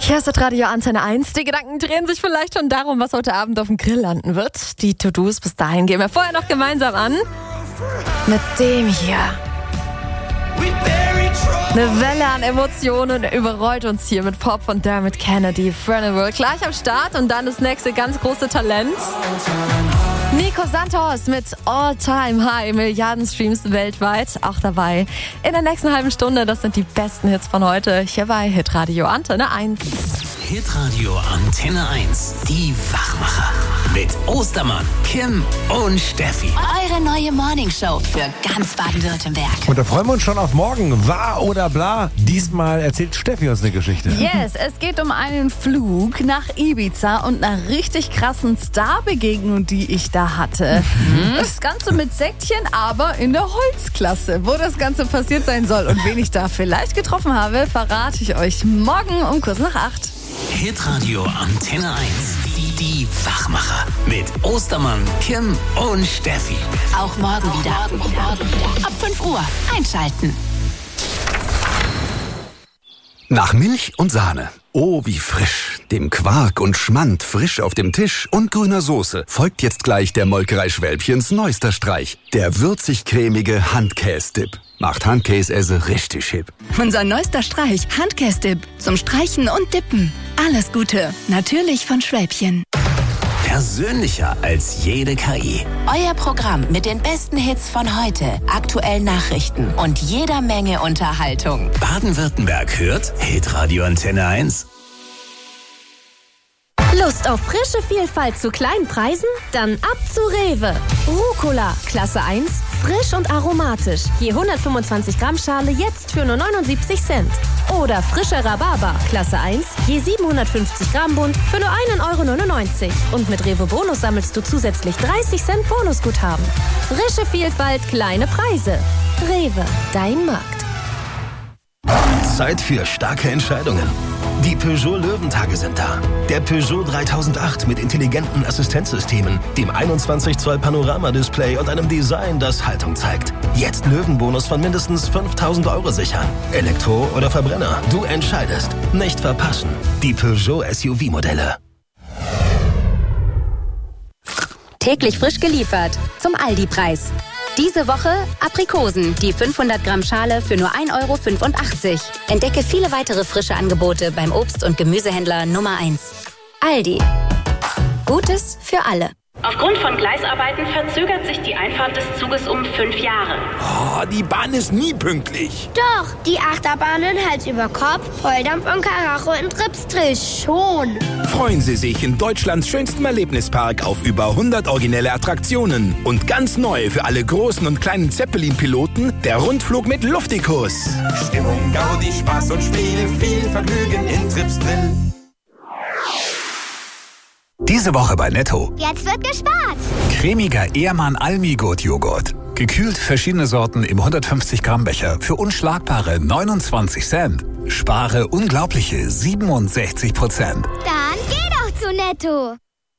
Hier ist das Radio Antenne 1. Die Gedanken drehen sich vielleicht schon darum, was heute Abend auf dem Grill landen wird. Die To-Dos bis dahin gehen wir vorher noch gemeinsam an. Mit dem hier. Eine Welle an Emotionen überrollt uns hier mit Pop von Dermot Kennedy. Funeral gleich am Start und dann das nächste ganz große Talent. Nico Santos mit All Time High, Milliarden-Streams weltweit, auch dabei. In der nächsten halben Stunde, das sind die besten Hits von heute, hier bei Hitradio Antenne 1. Hitradio Antenne 1, die Wachmacher. Mit Ostermann, Kim und Steffi. Eure neue Morningshow für ganz Baden-Württemberg. Und da freuen wir uns schon auf morgen. Wahr oder bla? Diesmal erzählt Steffi uns eine Geschichte. Yes, es geht um einen Flug nach Ibiza und einer richtig krassen Starbegegnung, die ich da hatte. Das Ganze mit Säckchen, aber in der Holzklasse. Wo das Ganze passiert sein soll und wen ich da vielleicht getroffen habe, verrate ich euch morgen um kurz nach 8. Hitradio Antenne 1, die Wachmacher. Mit Ostermann, Kim und Steffi. Auch morgen wieder. Ab 5 Uhr einschalten. Nach Milch und Sahne. Oh, wie frisch. Dem Quark und Schmand frisch auf dem Tisch und grüner Soße folgt jetzt gleich der Molkerei Schwälbchens neuester Streich. Der würzig-cremige Handkäse-Dip. Macht Handkäse richtig hip. Unser neuester Streich, Handkäse-Dip. Zum Streichen und Dippen. Alles Gute. Natürlich von Schwälbchen. Persönlicher als jede KI. Euer Programm mit den besten Hits von heute, aktuellen Nachrichten und jeder Menge Unterhaltung. Baden-Württemberg hört Hitradio Antenne 1. Lust auf frische Vielfalt zu kleinen Preisen? Dann ab zu Rewe. Rucola, Klasse 1, frisch und aromatisch. Je 125 Gramm Schale jetzt für nur 79 Cent. Oder frischer Rhabarber, Klasse 1, je 750 Gramm Bund für nur 1,99 €. Und mit Rewe Bonus sammelst du zusätzlich 30 Cent Bonusguthaben. Frische Vielfalt, kleine Preise. Rewe, dein Markt. Zeit für starke Entscheidungen. Die Peugeot Löwentage sind da. Der Peugeot 3008 mit intelligenten Assistenzsystemen, dem 21 Zoll Panoramadisplay und einem Design, das Haltung zeigt. Jetzt Löwenbonus von mindestens 5.000 € sichern. Elektro oder Verbrenner, du entscheidest. Nicht verpassen. Die Peugeot SUV-Modelle. Täglich frisch geliefert zum Aldi-Preis. Diese Woche Aprikosen, die 500 Gramm Schale für nur 1,85 €. Entdecke viele weitere frische Angebote beim Obst- und Gemüsehändler Nummer 1. Aldi. Gutes für alle. Aufgrund von Gleisarbeiten verzögert sich die Einfahrt des Zuges um 5 Jahre. Oh, die Bahn ist nie pünktlich. Doch, die Achterbahnen Hals über Kopf, Volldampf und Karacho in Tripsdrill schon. Freuen Sie sich in Deutschlands schönstem Erlebnispark auf über 100 originelle Attraktionen. Und ganz neu für alle großen und kleinen Zeppelin-Piloten, der Rundflug mit Luftikus. Stimmung, Gaudi, Spaß und Spiel, viel Vergnügen in Tripsdrill. Diese Woche bei Netto. Jetzt wird gespart. Cremiger Ehrmann Almigurt-Joghurt. Gekühlt verschiedene Sorten im 150 Gramm Becher für unschlagbare 29 Cent. Spare unglaubliche 67%. Dann geh doch zu Netto.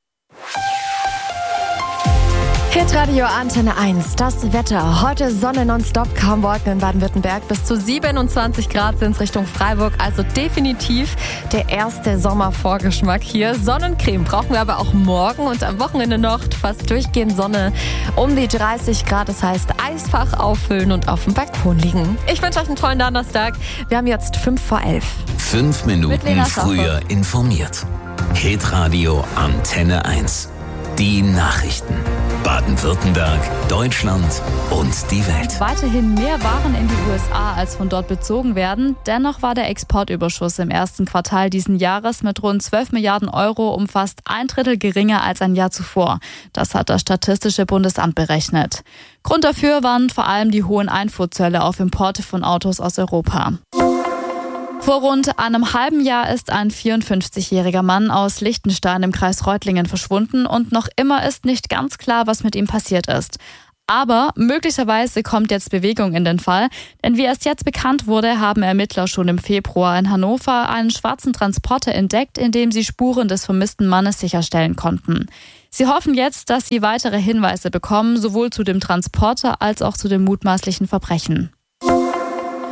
Hitradio Antenne 1, das Wetter. Heute Sonne nonstop, kaum Wolken in Baden-Württemberg. Bis zu 27 Grad sind es Richtung Freiburg. Also definitiv der erste Sommervorgeschmack hier. Sonnencreme brauchen wir aber auch morgen und am Wochenende noch fast durchgehend Sonne. Um die 30 Grad, das heißt Eisfach auffüllen und auf dem Balkon liegen. Ich wünsche euch einen tollen Donnerstag. Wir haben jetzt 5:11. 5 Minuten früher informiert. Hitradio Antenne 1. Die Nachrichten. Baden-Württemberg, Deutschland und die Welt. Weiterhin mehr Waren in die USA als von dort bezogen werden. Dennoch war der Exportüberschuss im ersten Quartal diesen Jahres mit rund 12 Milliarden € um fast 1/3 geringer als ein Jahr zuvor. Das hat das Statistische Bundesamt berechnet. Grund dafür waren vor allem die hohen Einfuhrzölle auf Importe von Autos aus Europa. Vor rund einem halben Jahr ist ein 54-jähriger Mann aus Liechtenstein im Kreis Reutlingen verschwunden und noch immer ist nicht ganz klar, was mit ihm passiert ist. Aber möglicherweise kommt jetzt Bewegung in den Fall, denn wie erst jetzt bekannt wurde, haben Ermittler schon im Februar in Hannover einen schwarzen Transporter entdeckt, in dem sie Spuren des vermissten Mannes sicherstellen konnten. Sie hoffen jetzt, dass sie weitere Hinweise bekommen, sowohl zu dem Transporter als auch zu dem mutmaßlichen Verbrechen.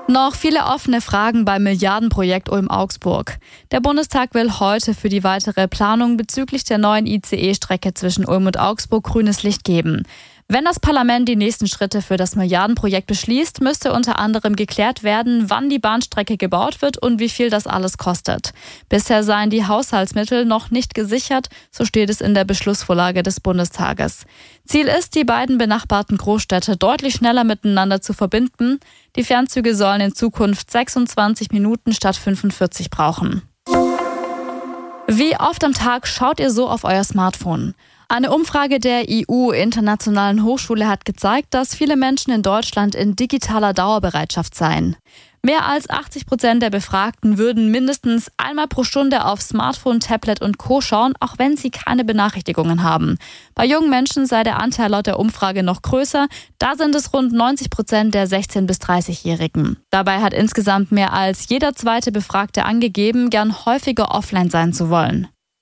Noch viele offene Fragen beim Milliardenprojekt Ulm-Augsburg. Der Bundestag will heute für die weitere Planung bezüglich der neuen ICE-Strecke zwischen Ulm und Augsburg grünes Licht geben. Wenn das Parlament die nächsten Schritte für das Milliardenprojekt beschließt, müsste unter anderem geklärt werden, wann die Bahnstrecke gebaut wird und wie viel das alles kostet. Bisher seien die Haushaltsmittel noch nicht gesichert, so steht es in der Beschlussvorlage des Bundestages. Ziel ist, die beiden benachbarten Großstädte deutlich schneller miteinander zu verbinden. Die Fernzüge sollen in Zukunft 26 Minuten statt 45 brauchen. Wie oft am Tag schaut ihr so auf euer Smartphone? Eine Umfrage der EU-Internationalen Hochschule hat gezeigt, dass viele Menschen in Deutschland in digitaler Dauerbereitschaft seien. Mehr als 80% der Befragten würden mindestens einmal pro Stunde auf Smartphone, Tablet und Co. schauen, auch wenn sie keine Benachrichtigungen haben. Bei jungen Menschen sei der Anteil laut der Umfrage noch größer. Da sind es rund 90% der 16- bis 30-Jährigen. Dabei hat insgesamt mehr als jeder zweite Befragte angegeben, gern häufiger offline sein zu wollen.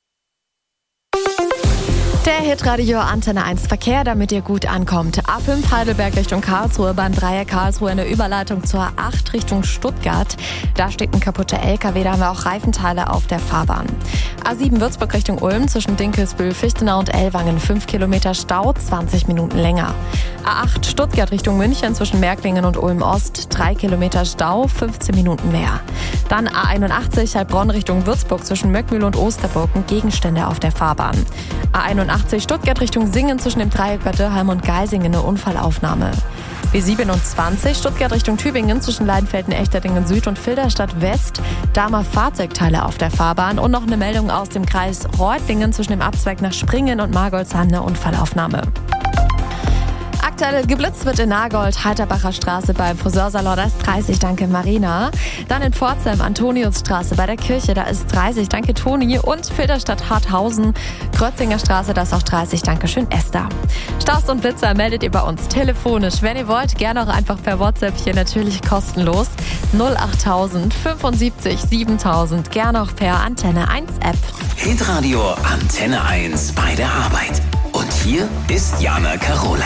Der Hitradio Antenne 1 Verkehr, damit ihr gut ankommt. A5 Heidelberg Richtung Karlsruhe, Bahndreieck Karlsruhe in der Überleitung zur 8 Richtung Stuttgart. Da steht ein kaputter LKW, da haben wir auch Reifenteile auf der Fahrbahn. A7 Würzburg Richtung Ulm zwischen Dinkelsbühl, Fichtenau und Ellwangen 5 Kilometer Stau, 20 Minuten länger. A8 Stuttgart Richtung München zwischen Märklingen und Ulm Ost, 3 Kilometer Stau, 15 Minuten mehr. Dann A81 Heilbronn Richtung Würzburg zwischen Möckmühle und Osterburg, Gegenstände auf der Fahrbahn. A81 Stuttgart Richtung Singen zwischen dem Dreieck Bad Dürrheim und Geisingen eine Unfallaufnahme. B27 Stuttgart Richtung Tübingen zwischen Leidenfelden-Echterdingen Süd und Filderstadt West. Da mal Fahrzeugteile auf der Fahrbahn und noch eine Meldung aus dem Kreis Reutlingen zwischen dem Abzweig nach Springen und Margoldsheim eine Unfallaufnahme. Aktuell geblitzt wird in Nagold, Heiterbacher Straße beim Friseursalon, da ist 30, danke Marina. Dann in Pforzheim, Antoniusstraße bei der Kirche, da ist 30, danke Toni. Und Filderstadt Harthausen, Krötzinger Straße, da ist auch 30, danke schön Esther. Staus und Blitzer meldet ihr bei uns telefonisch. Wenn ihr wollt, gerne auch einfach per WhatsApp hier, natürlich kostenlos. 08000 75 7000, gerne auch per Antenne 1 App. Hitradio Antenne 1 bei der Arbeit. Und hier ist Jana Carola.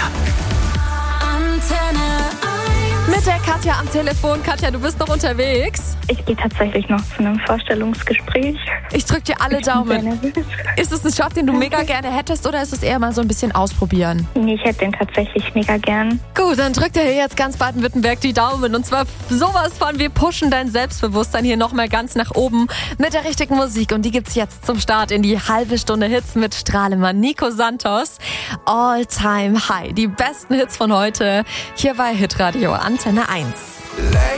Mit der Katja am Telefon. Katja, du bist noch unterwegs? Ich gehe tatsächlich noch zu einem Vorstellungsgespräch. Ich drück dir alle Daumen. Ist es ein Job, den du mega gerne hättest, oder ist es eher mal so ein bisschen ausprobieren? Nee, ich hätte den tatsächlich mega gern. Gut, dann drückt dir jetzt ganz Baden-Württemberg die Daumen. Und zwar sowas von, wir pushen dein Selbstbewusstsein hier nochmal ganz nach oben mit der richtigen Musik. Und die gibt's jetzt zum Start in die halbe Stunde Hits mit Strahlemann. Nico Santos, All Time High. Die besten Hits von heute hier bei Hitradio Antenne 1.